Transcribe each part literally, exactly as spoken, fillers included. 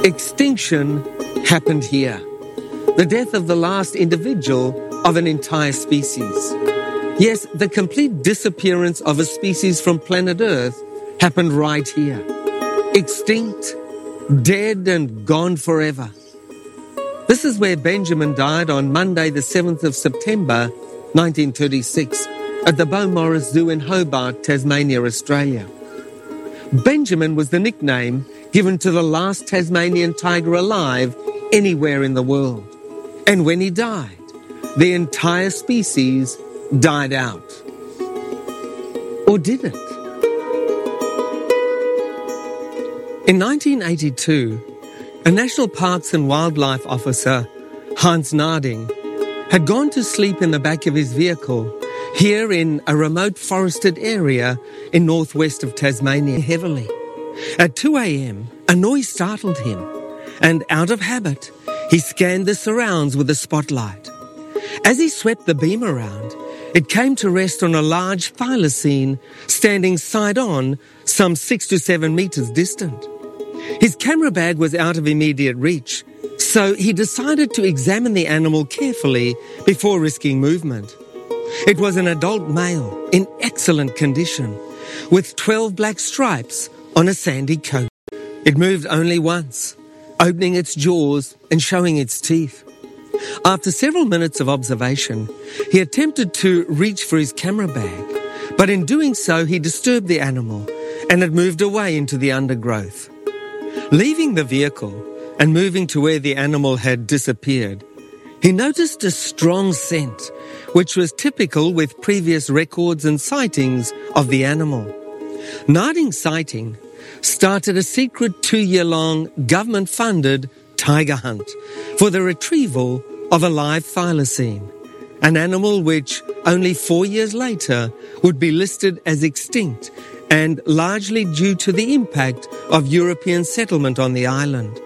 Extinction happened here. The death of the last individual of an entire species. Yes, the complete disappearance of a species from planet Earth happened right here. Extinct, dead and gone forever. This is where Benjamin died on Monday the seventh of September nineteen thirty-six at the Beaumaris Zoo in Hobart, Tasmania, Australia. Benjamin was the nickname given to the last Tasmanian tiger alive anywhere in the world. And when he died, the entire species died out. Or did it? In nineteen eighty-two, a National Parks and Wildlife officer, Hans Narding, had gone to sleep in the back of his vehicle here in a remote forested area in northwest of Tasmania heavily. At two a.m, a noise startled him, and out of habit, he scanned the surrounds with a spotlight. As he swept the beam around, it came to rest on a large thylacine standing side-on some six to seven metres distant. His camera bag was out of immediate reach, so he decided to examine the animal carefully before risking movement. It was an adult male in excellent condition, with twelve black stripes on a sandy coat. It moved only once, opening its jaws and showing its teeth. After several minutes of observation, he attempted to reach for his camera bag, but in doing so he disturbed the animal and it moved away into the undergrowth. Leaving the vehicle and moving to where the animal had disappeared, he noticed a strong scent, which was typical with previous records and sightings of the animal. Narding's sighting started a secret two-year-long government-funded tiger hunt for the retrieval of a live thylacine, an animal which only four years later would be listed as extinct and largely due to the impact of European settlement on the island.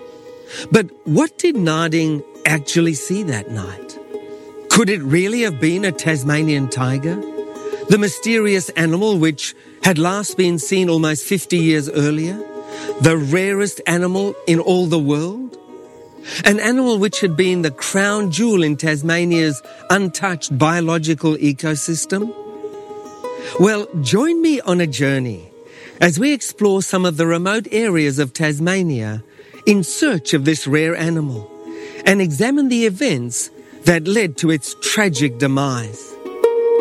But what did Narding actually see that night? Could it really have been a Tasmanian tiger? The mysterious animal which had last been seen almost fifty years earlier? The rarest animal in all the world? An animal which had been the crown jewel in Tasmania's untouched biological ecosystem? Well, join me on a journey as we explore some of the remote areas of Tasmania in search of this rare animal and examine the events that led to its tragic demise.